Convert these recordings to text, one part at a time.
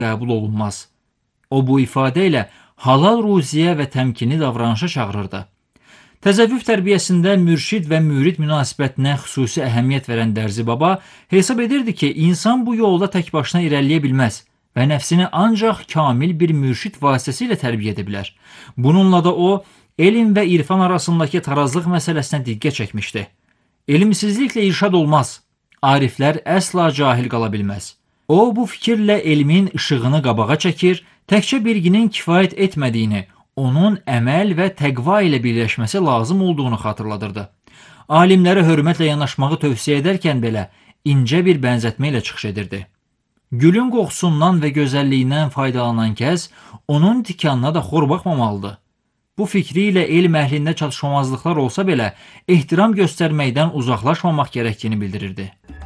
qəbul olunmaz. O bu ifadə ilə halal ruziyə və təmkinli davranışa çağırırdı. Təzəvvüf tərbiyəsində mürşid və mürid münasibətinə xüsusi əhəmiyyət verən Dərzi Baba hesab edirdi ki, insan bu yolda tək başına irəliləyə bilməz və nəfsini ancaq kamil bir mürşid vasitəsilə tərbiyə edə bilər. Bununla da o, elm və irfan arasındakı tarazlıq məsələsinə diqqət çəkmişdi. Elmsizliklə irşad olmaz, ariflər əsla cahil qala bilməz. O, bu fikirlə elmin işığını qabağa çəkir, təkcə bilginin kifayət etmədiyini, onun əməl və təqva ilə birləşməsi lazım olduğunu xatırladırdı. Alimlərə hörmətlə yanaşmağı tövsiyə edərkən belə incə bir bənzətmə ilə çıxış edirdi. Gülün qoxusundan və gözəlliyindən faydalanan kəs onun tikanına da xor baxmamalıdır. Bu fikri ilə elm əhlində çatışmamazlıqlar olsa belə ehtiram göstərməkdən uzaqlaşmamaq gərəkdiyini bildirirdi.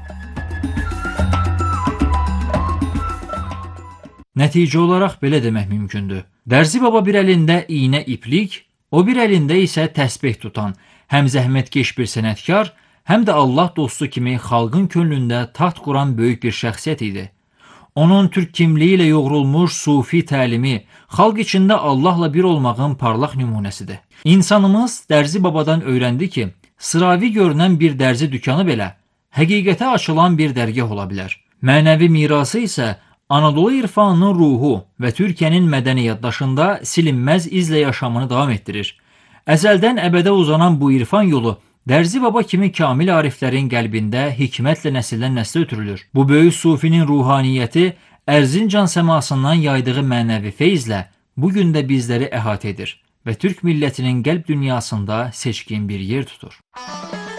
Nəticə olaraq belə demək mümkündür. Dərzi Baba bir əlində iynə iplik, o bir əlində isə təsbeh tutan, həm zəhmətkeş bir sənətkar, həm də Allah dostu kimi xalqın könlündə taxt quran böyük bir şəxsiyyət idi. Onun türk kimliyi ilə yoğrulmuş sufi təlimi, xalq içində Allahla bir olmağın parlaq nümunəsidir. İnsanımız Dərzi Babadan öyrəndi ki, sıravi görünən bir dərzi dükanı belə həqiqətə açılan bir dərgah ola bilər. Mənəvi mirası isə Anadolu irfanının ruhu və Türkiyənin mədəni yaddaşında silinməz izlə yaşamını davam etdirir. Əzəldən əbədə uzanan bu irfan yolu Dərzi Baba kimi kamil ariflərin qəlbində hikmətlə nəsildən nəslə ötürülür. Bu böyük sufinin ruhaniyyəti Ərzincan səmasından yaydığı mənəvi feyzlə bugün də bizləri əhatə edir və Türk millətinin qəlb dünyasında seçkin bir yer tutur.